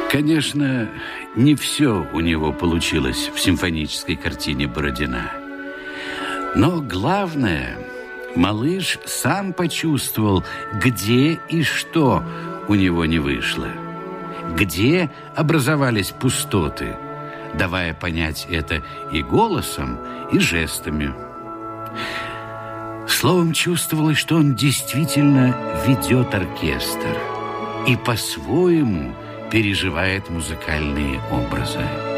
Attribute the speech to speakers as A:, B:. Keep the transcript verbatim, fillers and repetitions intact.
A: Конечно, не все у него получилось в симфонической картине Бородина. Но главное, малыш сам почувствовал, где и что у него не вышло, где образовались пустоты, давая понять это и голосом, и жестами. Словом, чувствовалось, что он действительно ведет оркестр и по-своему переживает музыкальные образы.